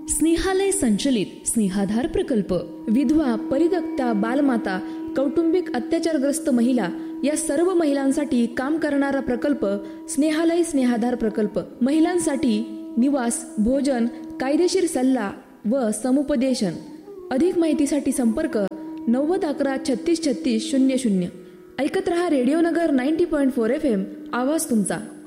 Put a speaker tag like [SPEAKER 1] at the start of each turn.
[SPEAKER 1] स्नेहालय संचलित स्नेहाधार प्रकल्प विधवा, परित्यक्ता, बालमाता, कौटुंबिक अत्याचारग्रस्त महिला या सर्व महिलांसाठी काम करणारा प्रकल्प स्नेहालय स्नेहाधार प्रकल्प. महिलांसाठी निवास, भोजन, कायदेशीर सल्ला व समुपदेशन. अधिक माहितीसाठी संपर्क 90 11 36 36 00. ऐकत रहा रेडिओ नगर 90.4 FM. आवाज तुमचा.